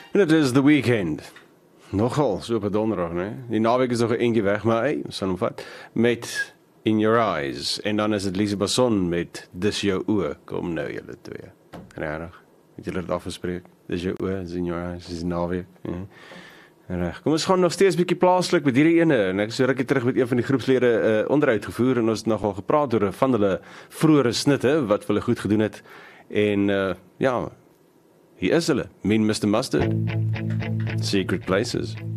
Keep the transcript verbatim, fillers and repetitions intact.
En dit is The Weeknd. Nogal, so op 'n donderdag, né? Die naweek is nog 'n entjie weg, maar hey, ons sal hom vat. Met In Your Eyes. En dan is dit Lise Basson met Dis Jou Oë. Kom nou julle twee. Regtig. Het julle dit afgespreek? Dis jou oë, is in your eyes, dis naweek. Ja. Reg. Kom ons gaan nog steeds bietjie plaaslik met hierdie ene en ek so rukkie terug met een van die groepslede uh, onderhoud gevoer en ons het nogal gepraat oor van hulle vroeëre snitte wat hulle goed gedoen het. En uh, ja, hier is hulle, Mean mister Mustard. Secret Places.